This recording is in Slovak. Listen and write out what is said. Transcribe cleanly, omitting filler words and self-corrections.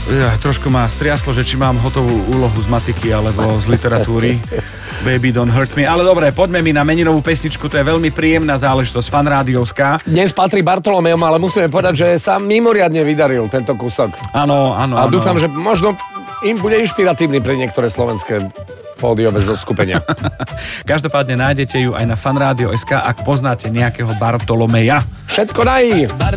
Trošku ma striaslo, že či mám hotovú úlohu z matiky alebo z literatúry. Baby don't hurt me. Ale dobre, poďme mi na meninovú pesničku, to je veľmi príjemná záležitosť, fanrádiovská. Dnes patrí Bartolomejom, ale musíme povedať, že sa mimoriadne vydaril tento kúsok. Áno. A dúfam, že možno im bude inšpiratívny pre niektoré slovenské pódiové zoskupenia. Každopádne nájdete ju aj na fanradio.sk, ak poznáte nejakého Bartolomeja. Všetko daj!